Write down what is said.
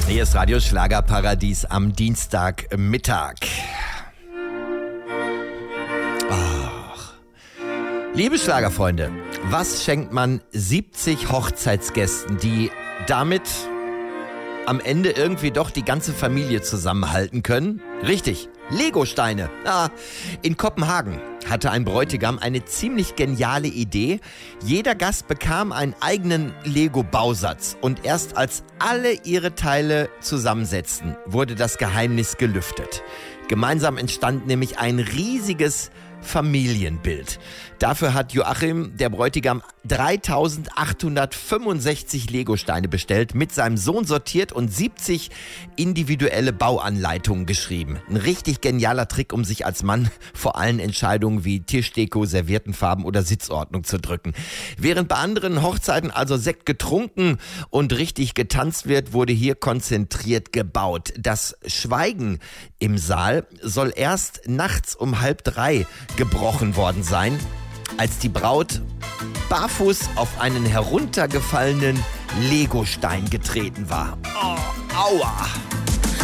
Hier ist Radio Schlagerparadies am Dienstagmittag. Ach. Liebe Schlagerfreunde, was schenkt man 70 Hochzeitsgästen, die damit am Ende irgendwie doch die ganze Familie zusammenhalten können? Richtig, Legosteine. In Kopenhagen hatte ein Bräutigam eine ziemlich geniale Idee. Jeder Gast bekam einen eigenen Lego-Bausatz. Und erst als alle ihre Teile zusammensetzten, wurde das Geheimnis gelüftet. Gemeinsam entstand nämlich ein riesiges Familienbild. Dafür hat Joachim, der Bräutigam, 3865 Legosteine bestellt, mit seinem Sohn sortiert und 70 individuelle Bauanleitungen geschrieben. Ein richtig genialer Trick, um sich als Mann vor allen Entscheidungen wie Tischdeko, Serviettenfarben oder Sitzordnung zu drücken. Während bei anderen Hochzeiten also Sekt getrunken und richtig getanzt wird, wurde hier konzentriert gebaut. Das Schweigen im Saal soll erst nachts um 2:30 gebrochen worden sein, als die Braut barfuß auf einen heruntergefallenen Legostein getreten war. Oh, aua!